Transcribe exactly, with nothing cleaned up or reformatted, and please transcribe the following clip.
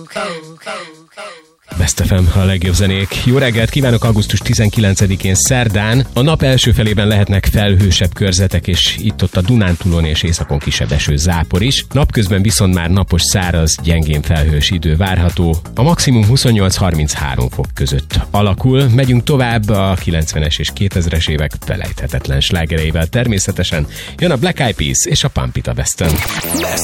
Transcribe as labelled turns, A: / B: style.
A: Best ef em, a legjobb zenék. Jó reggelt kívánok, augusztus tizenkilencedikén szerdán. A nap első felében lehetnek felhősebb körzetek, és itt-ott a Dunántúlon és északon kisebb eső, zápor is. Napközben viszont már napos, száraz, gyengén felhős idő várható. A maximum huszonnyolc-harminchárom fok között alakul. Megyünk tovább a kilencvenes és kétezres évek felejthetetlen slágereivel természetesen. Jön a Black Eyed Peas és a Pump It a Western.
B: Best